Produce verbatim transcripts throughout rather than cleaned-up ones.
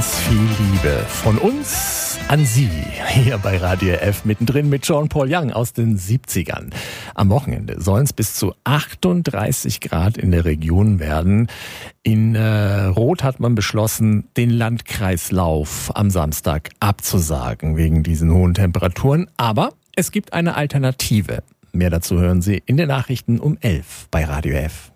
ganz viel Liebe von uns an Sie hier bei Radio F, mittendrin mit Jean-Paul Young aus den siebzigern. Am Wochenende sollen es bis zu achtunddreißig Grad in der Region werden. In äh, Roth hat man beschlossen, den Landkreislauf am Samstag abzusagen wegen diesen hohen Temperaturen. Aber es gibt eine Alternative. Mehr dazu hören Sie in den Nachrichten um elf bei Radio F.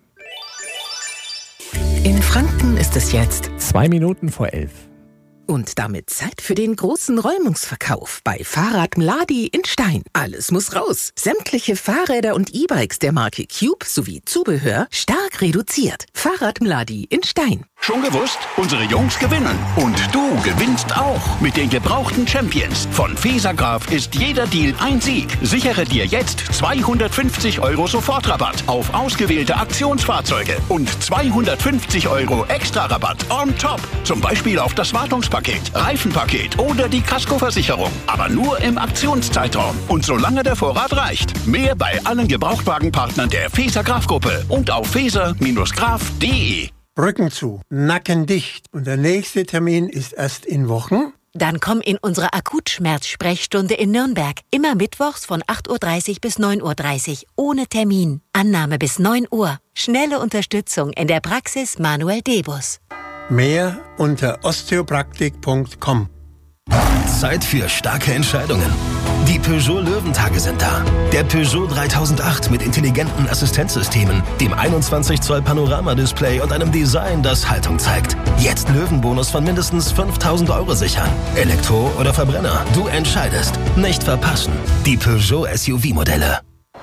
In Franken ist es jetzt Zwei Minuten vor elf. und damit Zeit für den großen Räumungsverkauf bei Fahrrad Mladi in Stein. Alles muss raus. Sämtliche Fahrräder und E-Bikes der Marke Cube sowie Zubehör stark reduziert. Fahrrad Mladi in Stein. Schon gewusst? Unsere Jungs gewinnen. Und du gewinnst auch. Mit den gebrauchten Champions. Von Fesergraf ist jeder Deal ein Sieg. Sichere dir jetzt zweihundertfünfzig Euro Sofortrabatt auf ausgewählte Aktionsfahrzeuge und zweihundertfünfzig Euro Extra-Rabatt on top. Zum Beispiel auf das Wartungspaket, Reifenpaket oder die Kaskoversicherung. Aber nur im Aktionszeitraum und solange der Vorrat reicht. Mehr bei allen Gebrauchtwagenpartnern der Feser-Graf-Gruppe und auf feser Graf punkt de. Rücken zu, Nacken dicht. Und der nächste Termin ist erst in Wochen. Dann komm in unsere Akutschmerzsprechstunde in Nürnberg. Immer mittwochs von acht Uhr dreißig bis neun Uhr dreißig. Ohne Termin. Annahme bis neun Uhr. Schnelle Unterstützung in der Praxis Manuel Debus. Mehr unter osteopraktik punkt com. Zeit für starke Entscheidungen. Die Peugeot Löwentage sind da. Der Peugeot dreitausendacht mit intelligenten Assistenzsystemen, dem einundzwanzig Zoll Panoramadisplay und einem Design, das Haltung zeigt. Jetzt Löwenbonus von mindestens fünftausend Euro sichern. Elektro oder Verbrenner, du entscheidest. Nicht verpassen. Die Peugeot S U V-Modelle.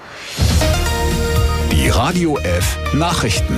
Die Radio F Nachrichten.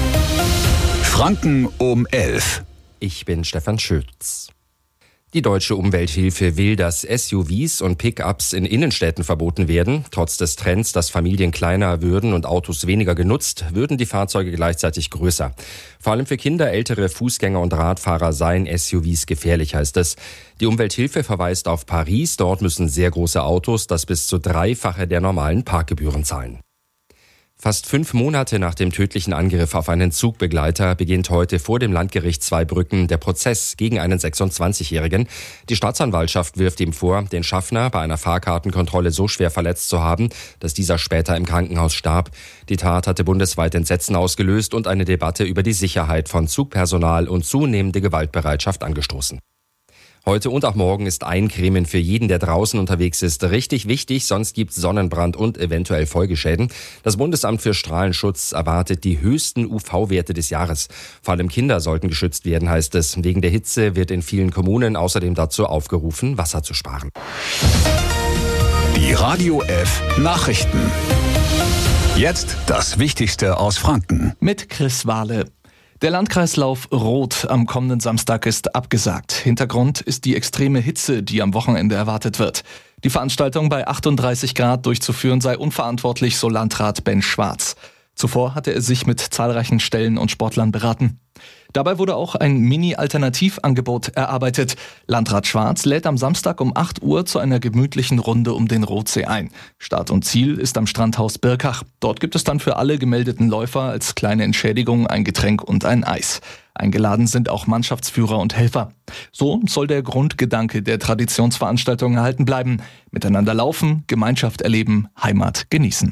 Franken um elf. Ich bin Stefan Schütz. Die Deutsche Umwelthilfe will, dass S U Vs und Pickups in Innenstädten verboten werden. Trotz des Trends, dass Familien kleiner würden und Autos weniger genutzt, würden die Fahrzeuge gleichzeitig größer. Vor allem für Kinder, ältere Fußgänger und Radfahrer seien S U Vs gefährlich, heißt es. Die Umwelthilfe verweist auf Paris. Dort müssen sehr große Autos das bis zu dreifache der normalen Parkgebühren zahlen. Fast fünf Monate nach dem tödlichen Angriff auf einen Zugbegleiter beginnt heute vor dem Landgericht Zweibrücken der Prozess gegen einen sechsundzwanzigjährigen. Die Staatsanwaltschaft wirft ihm vor, den Schaffner bei einer Fahrkartenkontrolle so schwer verletzt zu haben, dass dieser später im Krankenhaus starb. Die Tat hatte bundesweit Entsetzen ausgelöst und eine Debatte über die Sicherheit von Zugpersonal und zunehmende Gewaltbereitschaft angestoßen. Heute und auch morgen ist Eincremen für jeden, der draußen unterwegs ist, richtig wichtig, sonst gibt's Sonnenbrand und eventuell Folgeschäden. Das Bundesamt für Strahlenschutz erwartet die höchsten U V-Werte des Jahres. Vor allem Kinder sollten geschützt werden, heißt es. Wegen der Hitze wird in vielen Kommunen außerdem dazu aufgerufen, Wasser zu sparen. Die Radio F Nachrichten. Jetzt das Wichtigste aus Franken. Mit Chris Wahle. Der Landkreislauf Roth am kommenden Samstag ist abgesagt. Hintergrund ist die extreme Hitze, die am Wochenende erwartet wird. Die Veranstaltung bei achtunddreißig Grad durchzuführen sei unverantwortlich, so Landrat Ben Schwarz. Zuvor hatte er sich mit zahlreichen Stellen und Sportlern beraten. Dabei wurde auch ein Mini-Alternativangebot erarbeitet. Landrat Schwarz lädt am Samstag um acht Uhr zu einer gemütlichen Runde um den Rothsee ein. Start und Ziel ist am Strandhaus Birkach. Dort gibt es dann für alle gemeldeten Läufer als kleine Entschädigung ein Getränk und ein Eis. Eingeladen sind auch Mannschaftsführer und Helfer. So soll der Grundgedanke der Traditionsveranstaltung erhalten bleiben. Miteinander laufen, Gemeinschaft erleben, Heimat genießen.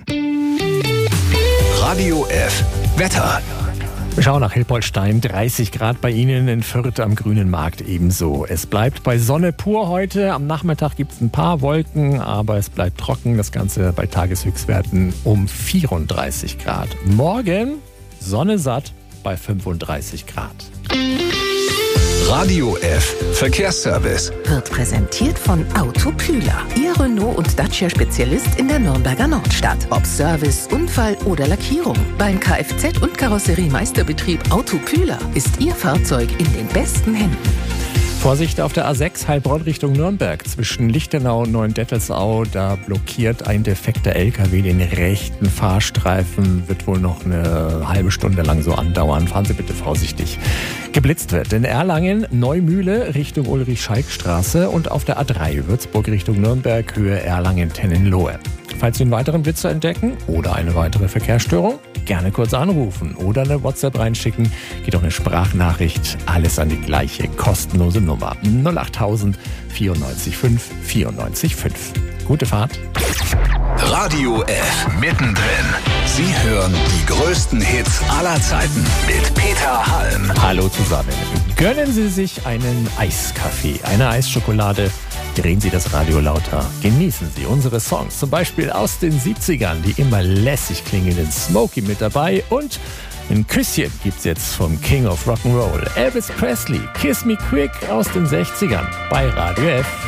Radio F Wetter. Wir schauen nach Hilpoltstein, dreißig Grad bei Ihnen, in Fürth am Grünen Markt ebenso. Es bleibt bei Sonne pur heute. Am Nachmittag gibt es ein paar Wolken, aber es bleibt trocken. Das Ganze bei Tageshöchstwerten um vierunddreißig Grad. Morgen Sonne satt bei fünfunddreißig Grad. Radio F Verkehrsservice Wird präsentiert von Autopüler. Ihr Renault- und Dacia-Spezialist in der Nürnberger Nordstadt. Ob Service, Unfall oder Lackierung. Beim Kfz- und Karosseriemeisterbetrieb Autopüler ist Ihr Fahrzeug in den besten Händen. Vorsicht auf der A sechs Heilbronn Richtung Nürnberg. Zwischen Lichtenau und Neuendettelsau, da blockiert ein defekter L K W den rechten Fahrstreifen. Wird wohl noch eine halbe Stunde lang so andauern. Fahren Sie bitte vorsichtig. Geblitzt wird in Erlangen Neumühle Richtung Ulrich-Schalk-Straße und auf der A drei Würzburg Richtung Nürnberg Höhe Erlangen-Tennenlohe. Falls Sie einen weiteren Blitzer entdecken oder eine weitere Verkehrsstörung, gerne kurz anrufen oder eine WhatsApp reinschicken. Geht auch eine Sprachnachricht. Alles an die gleiche kostenlose Nummer. null achttausend vierundneunzig fünf vierundneunzig fünf. Gute Fahrt. Radio F. Mittendrin. Sie hören die größten Hits aller Zeiten mit Peter Halm. Hallo zusammen. Gönnen Sie sich einen Eiskaffee, eine Eisschokolade. Drehen Sie das Radio lauter. Genießen Sie unsere Songs, zum Beispiel aus den siebzigern, die immer lässig klingenden Smokey mit dabei. Und ein Küsschen gibt's jetzt vom King of Rock'n'Roll, Elvis Presley. Kiss Me Quick aus den sechzigern bei Radio F.